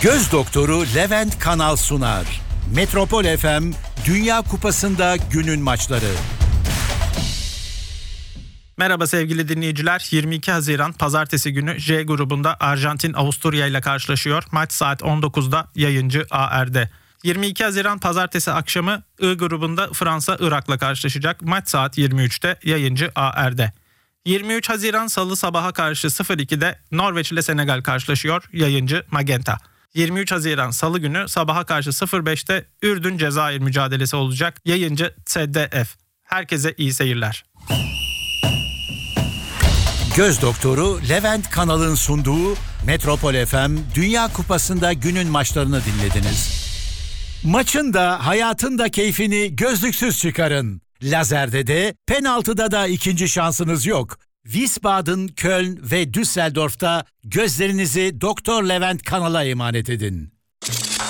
Göz doktoru Levent Kanal sunar. Metropol FM Dünya Kupası'nda günün maçları. Merhaba sevgili dinleyiciler. 22 Haziran Pazartesi günü J grubunda Arjantin Avusturya ile karşılaşıyor. Maç saat 19'da yayıncı AR'de. 22 Haziran Pazartesi akşamı I grubunda Fransa Irak'la karşılaşacak. Maç saat 23'te yayıncı AR'de. 23 Haziran Salı sabaha karşı 02'de Norveç ile Senegal karşılaşıyor. Yayıncı Magenta. 23 Haziran Salı günü sabaha karşı 05'te Ürdün-Cezayir mücadelesi olacak. Yayıncı ZDF. Herkese iyi seyirler. Göz doktoru Levent Kanal'ın sunduğu Metropol FM Dünya Kupası'nda günün maçlarını dinlediniz. Maçın da hayatın da keyfini gözlüksüz çıkarın. Lazerde de penaltıda da ikinci şansınız yok. Wiesbaden, Köln ve Düsseldorf'ta gözlerinizi Doktor Levent Kanal'a emanet edin.